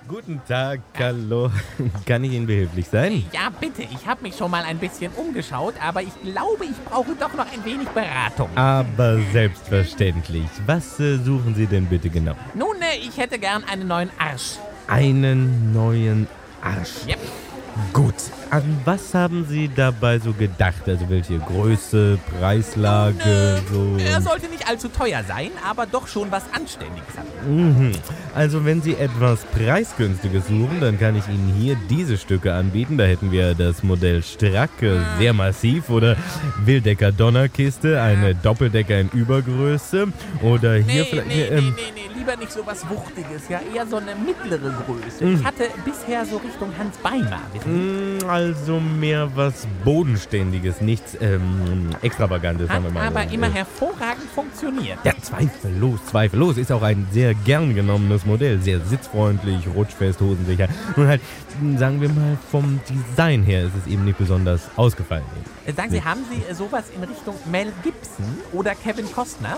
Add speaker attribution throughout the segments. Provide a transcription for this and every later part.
Speaker 1: Guten Tag, hallo. Kann ich Ihnen behilflich sein?
Speaker 2: Ja, bitte. Ich habe mich schon mal ein bisschen umgeschaut, aber ich glaube, ich brauche doch noch ein wenig Beratung.
Speaker 1: Aber selbstverständlich. Was suchen Sie denn bitte genau?
Speaker 2: Nun, ich hätte gern einen neuen Arsch.
Speaker 1: Einen neuen Arsch.
Speaker 2: Yep.
Speaker 1: Gut. An was haben Sie dabei so gedacht? Also welche Größe, Preislage, so?
Speaker 2: Er sollte nicht allzu teuer sein, aber doch schon was Anständiges haben.
Speaker 1: Also wenn Sie etwas Preisgünstiges suchen, dann kann ich Ihnen hier diese Stücke anbieten. Da hätten wir das Modell Strack, sehr massiv, oder Wildecker Donnerkiste, eine Doppeldecker in Übergröße. Oder hier vielleicht...
Speaker 2: Nee, lieber nicht so was Wuchtiges, ja, eher so eine mittlere Größe. Ich hatte bisher so Richtung Hans Beimar, wissen Sie?
Speaker 1: Also mehr was Bodenständiges, nichts Extravagantes, sagen wir mal.
Speaker 2: Aber immer hervorragend funktioniert.
Speaker 1: Ja, zweifellos. Ist auch ein sehr gern genommenes Modell. Sehr sitzfreundlich, rutschfest, hosensicher. Nun halt, sagen wir mal, vom Design her ist es eben nicht besonders ausgefallen.
Speaker 2: Sagen Sie, haben Sie sowas in Richtung Mel Gibson oder Kevin Costner?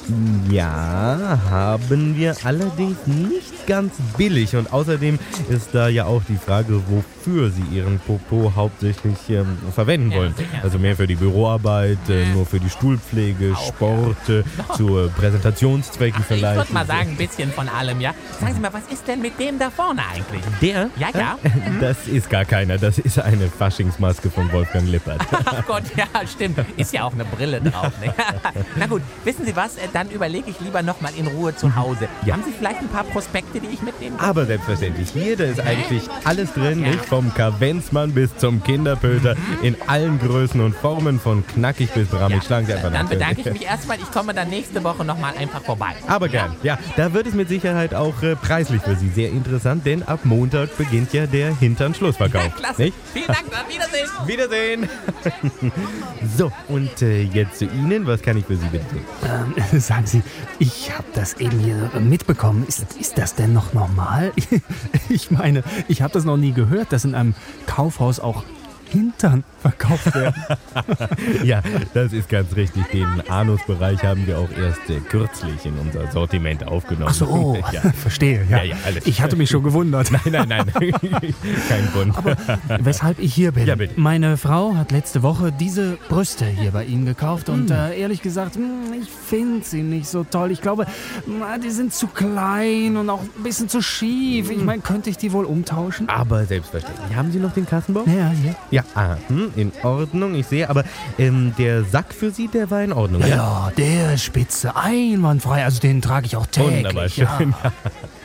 Speaker 1: Ja, haben wir allerdings nicht ganz billig. Und außerdem ist da ja auch die Frage, wofür Sie Ihren Popo hauptsächlich verwenden wollen.
Speaker 2: Sicher.
Speaker 1: Also mehr für die Büroarbeit, nur für die Stuhlpflege,
Speaker 2: Auch,
Speaker 1: Sport, zu Präsentationszwecken vielleicht.
Speaker 2: Ich würde mal sagen, ein bisschen von allem, ja. Sagen Sie mal, was ist denn mit dem da vorne eigentlich?
Speaker 1: Der?
Speaker 2: Ja.
Speaker 1: Das ist gar keiner. Das ist eine Faschingsmaske von Wolfgang Lippert.
Speaker 2: Ach Gott, ja, stimmt. Ist ja auch eine Brille drauf. Ne? Na gut, wissen Sie was? Dann überlege ich lieber nochmal in Ruhe zu Hause.
Speaker 1: Ja.
Speaker 2: Haben Sie vielleicht ein paar Prospekte, die ich mitnehmen kann?
Speaker 1: Aber selbstverständlich. Hier, da ist eigentlich alles drin, nicht? Vom Kavenzmann bis zum Kinderpöter, in allen Größen und Formen, von knackig bis brammig. Schlagen Sie einfach nach.
Speaker 2: Dann bedanke ich mich erstmal. Ich komme dann nächste Woche nochmal einfach vorbei.
Speaker 1: Aber gern. Ja, da wird es mit Sicherheit auch preislich für Sie sehr interessant, denn ab Montag beginnt ja der Hintern-Schlussverkauf.
Speaker 2: Ja, klasse.
Speaker 1: Nicht?
Speaker 2: Vielen Dank, dann Wiedersehen.
Speaker 1: Wiedersehen. So, und jetzt zu Ihnen. Was kann ich für Sie bitte tun?
Speaker 3: Sagen Sie, ich habe das eben hier mitbekommen. Ist das denn noch normal? Ich meine, ich habe das noch nie gehört, dass in einem Kaufhaus auch Hintern verkauft werden.
Speaker 1: Ja, das ist ganz richtig. Den Anusbereich haben wir auch erst kürzlich in unser Sortiment aufgenommen.
Speaker 3: Ach so,
Speaker 1: Ja.
Speaker 3: verstehe. Ja.
Speaker 1: Ja, alles.
Speaker 3: Ich hatte mich schon gewundert.
Speaker 1: Nein. Kein Grund.
Speaker 3: Aber weshalb ich hier bin.
Speaker 1: Ja, bitte.
Speaker 3: Meine Frau hat letzte Woche diese Brüste hier bei Ihnen gekauft und ehrlich gesagt, ich finde sie nicht so toll. Ich glaube, die sind zu klein und auch ein bisschen zu schief. Ich meine, könnte ich die wohl umtauschen?
Speaker 1: Aber selbstverständlich. Haben Sie noch den Kassenbon?
Speaker 3: Ja, hier.
Speaker 1: Ja, in Ordnung. Ich sehe, aber der Sack für Sie, der war in Ordnung.
Speaker 3: Ja, der ist spitze, einwandfrei. Also den trage ich auch täglich.
Speaker 1: Wunderbar, schön.
Speaker 3: Ja.